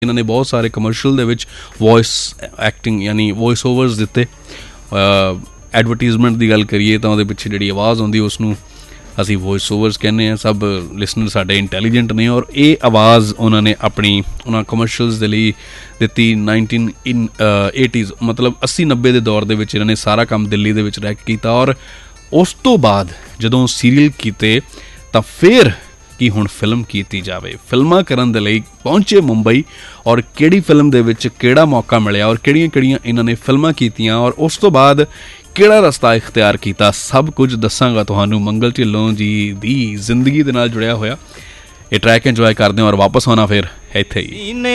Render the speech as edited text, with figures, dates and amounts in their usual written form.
इन्होंने बहुत सारे कमर्शियल दे विच वॉइस एक्टिंग यानी वॉइस ओवर्स दिते। एडवरटाइजमेंट की गल करिए तो वो पिछे जी आवाज़ आती उसनूं असी वॉइस ओवर्स कहने हैं। सब लिसनर साडे इंटैलीजेंट ने और ये आवाज़ उन्होंने अपनी उन्होंने कमर्शियल्स के लिए दी 1980s मतलब 80-90 के दौर के इन्होंने सारा काम दिल्ली के रह के किया। और उस तो बाद जदों सीरीयल किए तो फिर कि हुण फिल्म की जाए, फिल्मां करन दे लई पहुंचे मुंबई और किहड़ी फिल्म दे विच किहड़ा मौका मिलिया और किहड़ियां इन्होंने फिल्मां कीतियां और उस तो बाद किहड़ा रस्ता इख्तियार किया, सब कुछ दसांगा तुहानूं मंगल ढिल्लों जी दी जिंदगी दे नाल जुड़िया होया। ये ट्रैक इंजॉय करदे और वापस आना फिर इत्थे ही।